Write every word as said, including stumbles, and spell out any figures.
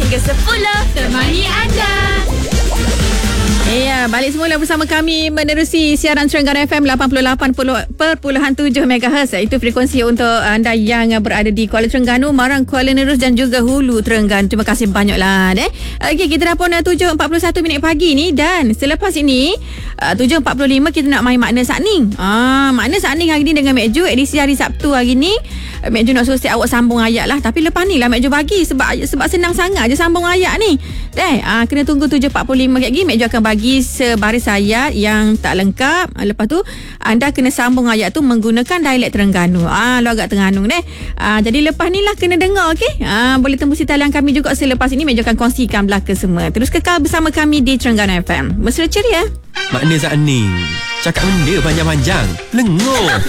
hingga sepuluh. Temani anda. Ya, balik semula bersama kami menerusi siaran Terengganu F M lapan puluh lapan perpuluhan tujuh megahertz. Itu frekuensi untuk anda yang berada di Kuala Terengganu, Marang, Kuala Nerus dan juga Hulu Terengganu. Terima kasih banyaklah. Eh. Okey, kita dah pun tujuh empat puluh satu minit pagi ni, dan selepas ini uh, tujuh empat puluh lima kita nak main makna sakning. Ah, makna sakning hari ni dengan Mek Ju, edisi hari Sabtu hari ni. Mek Ju nak suruh awak sambung ayat lah, tapi lepas ni lah Mek Ju bagi, sebab sebab senang sangat je sambung ayat ni. Eh, ah, kena tunggu tujuh empat puluh lima lagi Mek Ju akan bagi sebaris ayat yang tak lengkap. Lepas tu anda kena sambung ayat tu menggunakan dialek Terengganu. Ah, lo agak Terengganu deh. Ah, jadi lepas ni lah kena dengar, okey? Ah, boleh tembusi talian kami juga selepas ini. Mek Ju akan kongsikan belaka semua. Terus kekal bersama kami di Terengganu F M. Mesra ceria. Makna sakning. Cakap benda panjang-panjang. Lengur.